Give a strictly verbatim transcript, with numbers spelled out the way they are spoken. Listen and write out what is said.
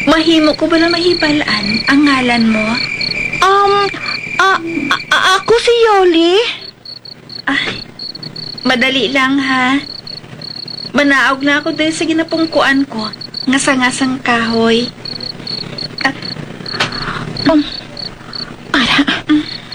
Mahimo ko bala mahibalaan ang ngalan mo? Um, a, a- a- ako si Yoli. Ay, madali lang ha. Manaog na ako dahil sa ginapungkuan ko. Ngasang-ngasang kahoy. Um,